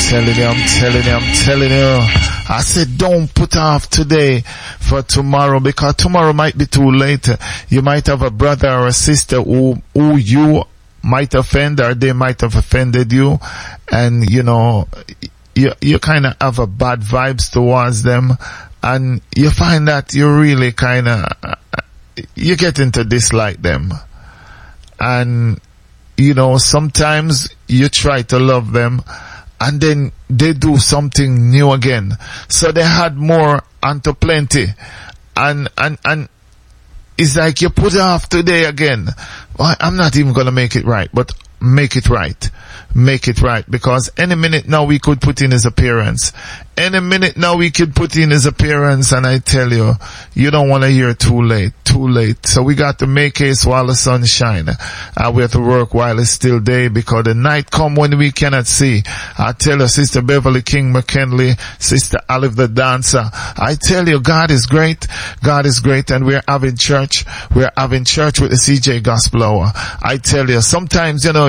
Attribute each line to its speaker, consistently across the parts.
Speaker 1: telling you. I said don't put off today for tomorrow, because tomorrow might be too late. You might have a brother or a sister who you might offend, or they might have offended you, and you know, you kind of have a bad vibes towards them, and you find that you really kind of, you get into dislike them. And, you know, sometimes you try to love them, and then they do something new again. So they had more unto plenty. And it's like you put it off today again. Well, I'm not even gonna make it right, but make it right. Make it right, because any minute now we could put in his appearance. Any minute now we could put in his appearance, and I tell you, you don't want to hear too late. So we got to make haste while the sun shine. We have to work while it's still day, because the night come when we cannot see. I tell you, Sister Beverly King McKinley, Sister Olive the Dancer, I tell you, God is great. God is great, and we're having church. We're having church with the CJ Gospel Hour. I tell you, sometimes, you know,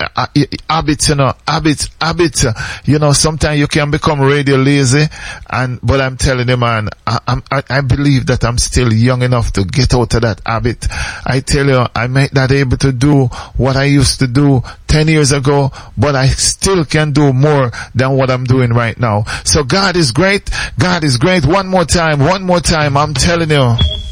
Speaker 1: habits, you know, sometimes you can become radio lazy, but I'm telling you, man, I believe that I'm still young enough to get out of that habit. I tell you, I might not able to do what I used to do 10 years ago, but I still can do more than what I'm doing right now. So God is great. God is great. One more time, I'm telling you.